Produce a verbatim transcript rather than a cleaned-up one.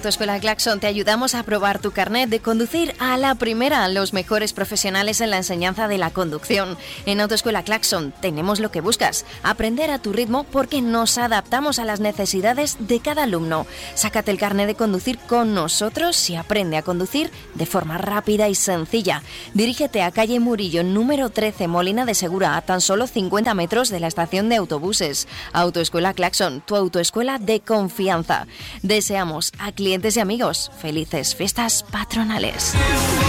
Autoescuela Claxon te ayudamos a probar tu carnet de conducir a la primera, los mejores profesionales en la enseñanza de la conducción. En Autoescuela Claxon tenemos lo que buscas, aprender a tu ritmo porque nos adaptamos a las necesidades de cada alumno. Sácate el carnet de conducir con nosotros y aprende a conducir de forma rápida y sencilla. Dirígete a calle Murillo, número trece, Molina de Segura, a tan solo cincuenta metros de la estación de autobuses. Autoescuela Claxon, tu autoescuela de confianza. Deseamos a clientes y amigos felices fiestas patronales.